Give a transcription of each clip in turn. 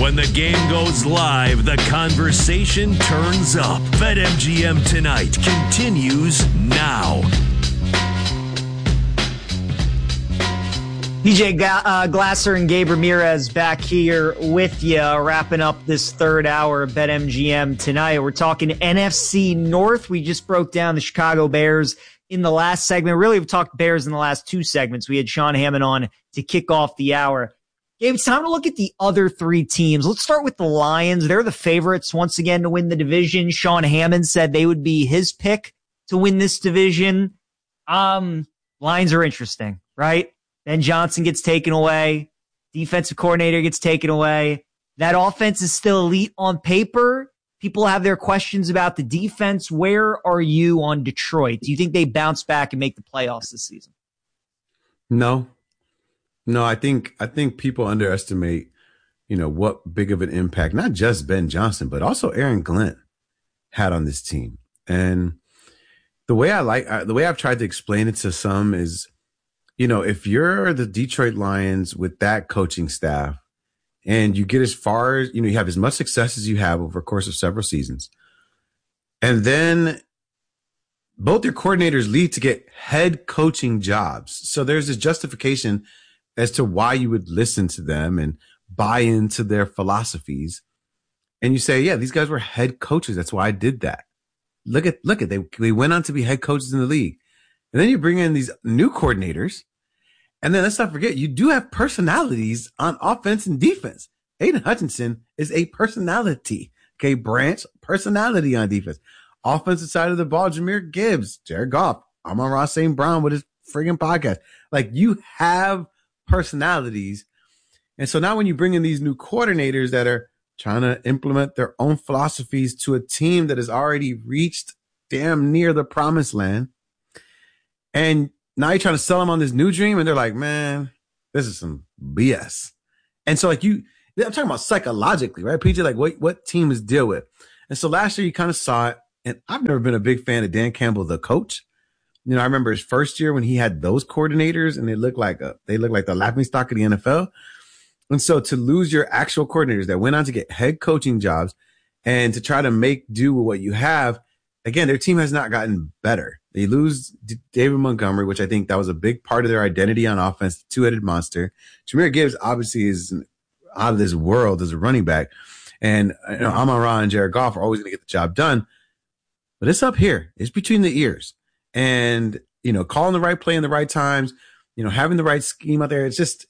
When the game goes live, the conversation turns up. BetMGM Tonight continues now. PJ Glasser and Gabe Ramirez back here with you, wrapping up this third hour of BetMGM Tonight. We're talking NFC North. We just broke down the Chicago Bears in the last segment. Really, we've talked Bears in the last two segments. We had Sean Hammond on to kick off the hour. Gabe, it's time to look at the other three teams. Let's start with the Lions. They're the favorites once again to win the division. Sean Hammond said they would be his pick to win this division. Lions are interesting, right? Ben Johnson gets taken away. Defensive coordinator gets taken away. That offense is still elite on paper. People have their questions about the defense. Where are you on Detroit? Do you think they bounce back and make the playoffs this season? No, I think people underestimate, what big of an impact, not just Ben Johnson, but also Aaron Glenn had on this team. And the way I've tried to explain it to some is, if you're the Detroit Lions with that coaching staff and you get as far as, you have as much success as you have over the course of several seasons, and then both your coordinators lead to get head coaching jobs. So there's this justification as to why you would listen to them and buy into their philosophies. And you say, yeah, these guys were head coaches. That's why I did that. Look at, they went on to be head coaches in the league. And then you bring in these new coordinators. And then let's not forget, you do have personalities on offense and defense. Aiden Hutchinson is a personality. Okay, Branch, personality on defense. Offensive side of the ball, Jahmyr Gibbs, Jared Goff, Amon-Ra St. Brown with his friggin' podcast. Like, you have personalities. And so now when you bring in these new coordinators that are trying to implement their own philosophies to a team that has already reached damn near the promised land, and now you're trying to sell them on this new dream, and they're like, man, this is some BS. And so I'm talking about psychologically, right, PJ? Like what teams deal with. And so last year you kind of saw it, and I've never been a big fan of Dan Campbell, the coach. I remember his first year when he had those coordinators, and they looked like the laughingstock of the NFL. And so to lose your actual coordinators that went on to get head coaching jobs and to try to make do with what you have, again, their team has not gotten better. They lose David Montgomery, which I think that was a big part of their identity on offense, the two-headed monster. Jahmyr Gibbs obviously is out of this world as a running back. And Amon-Ra and Jared Goff are always going to get the job done. But it's up here. It's between the ears. And, calling the right play in the right times, having the right scheme out there.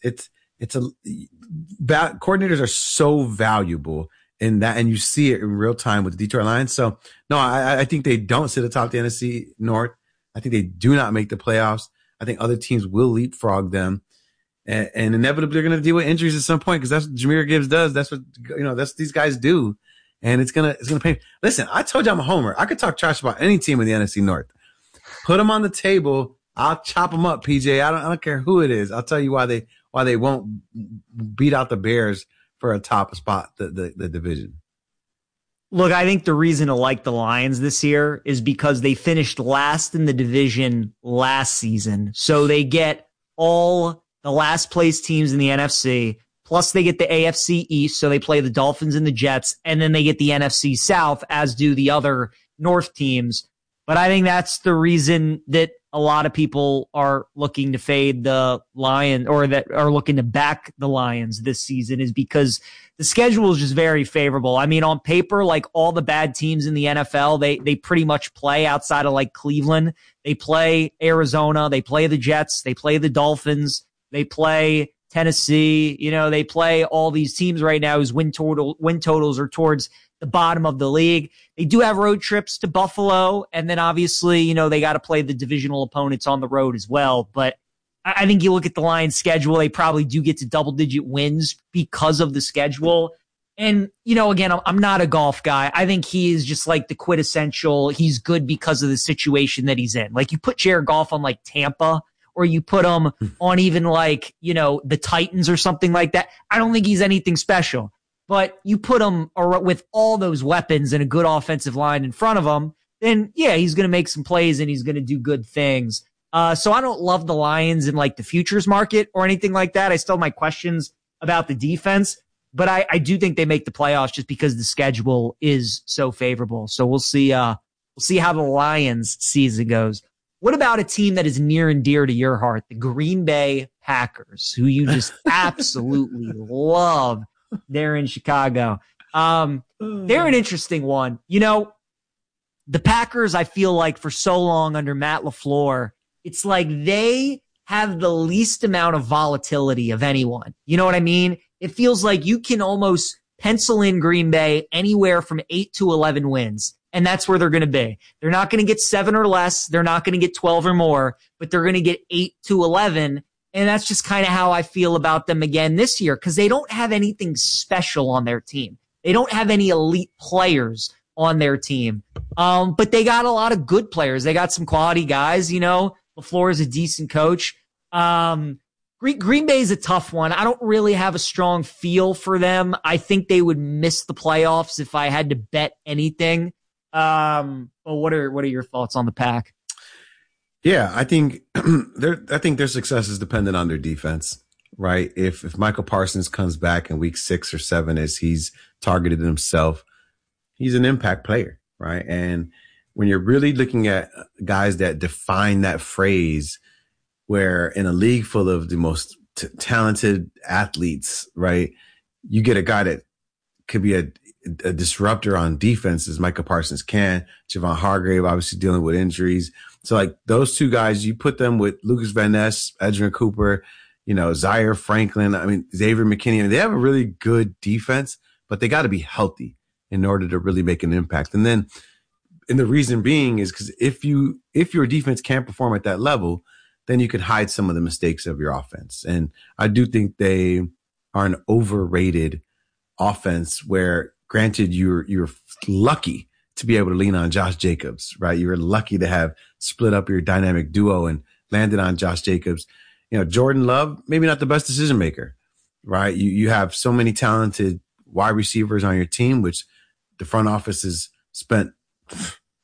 Coordinators are so valuable in that, and you see it in real time with the Detroit Lions. So no, I think they don't sit atop the NFC North. I think they do not make the playoffs. I think other teams will leapfrog them, and inevitably they're going to deal with injuries at some point, because that's what Jahmyr Gibbs does. That's what that's what these guys do, and it's gonna pay. Listen, I told you I'm a homer. I could talk trash about any team in the NFC North. Put them on the table. I'll chop them up, PJ. I don't care who it is. I'll tell you why they won't beat out the Bears for a top spot, the division. Look, I think the reason to like the Lions this year is because they finished last in the division last season. So they get all the last place teams in the NFC, plus they get the AFC East. So they play the Dolphins and the Jets, and then they get the NFC South, as do the other North teams. But I think that's the reason that a lot of people are looking to fade the Lions, or that are looking to back the Lions this season, is because the schedule is just very favorable. I mean, on paper, like all the bad teams in the NFL, they pretty much play outside of like Cleveland. They play Arizona, they play the Jets, they play the Dolphins, they play Tennessee. They play all these teams right now whose win totals are towards the bottom of the league. They do have road trips to Buffalo, and then obviously, they got to play the divisional opponents on the road as well. But I think you look at the Lions' schedule, they probably do get to double-digit wins because of the schedule. And, again, I'm not a golf guy. I think he is just like the quintessential, he's good because of the situation that he's in. Like, you put Jared Goff on like Tampa, or you put him on even like, the Titans or something like that. I don't think he's anything special. But you put him with all those weapons and a good offensive line in front of him, then yeah, he's going to make some plays and he's going to do good things. So I don't love the Lions in like the futures market or anything like that. I still have my questions about the defense. But I do think they make the playoffs just because the schedule is so favorable. So we'll see how the Lions season goes. What about a team that is near and dear to your heart, the Green Bay Packers, who you just absolutely love? They're in Chicago. They're an interesting one. The Packers, I feel like for so long under Matt LaFleur, it's like they have the least amount of volatility of anyone. You know what I mean? It feels like you can almost pencil in Green Bay anywhere from 8 to 11 wins. And that's where they're going to be. They're not going to get 7 or less. They're not going to get 12 or more, but they're going to get 8 to 11. And that's just kind of how I feel about them again this year, because they don't have anything special on their team. They don't have any elite players on their team. But they got a lot of good players. They got some quality guys. LaFleur is a decent coach. Green Bay is a tough one. I don't really have a strong feel for them. I think they would miss the playoffs if I had to bet anything. But what are your thoughts on the Pack? Yeah, I think their success is dependent on their defense, right? If Michael Parsons comes back in week 6 or 7 as he's targeted himself, he's an impact player, right? And when you're really looking at guys that define that phrase, where in a league full of the most talented athletes, right, you get a guy that could be a disruptor on defense as Michael Parsons can. Javon Hargrave obviously dealing with injuries. So like those two guys, you put them with Lucas Van Ness, Edgerrin Cooper, Zaire Franklin, Xavier McKinney. They have a really good defense, but they got to be healthy in order to really make an impact. And the reason being is because if your defense can't perform at that level, then you can hide some of the mistakes of your offense. And I do think they are an overrated offense where, granted, you're lucky to be able to lean on Josh Jacobs, right? You're lucky to have split up your dynamic duo and landed on Josh Jacobs. Jordan Love, maybe not the best decision maker, right? You have so many talented wide receivers on your team, which the front office has spent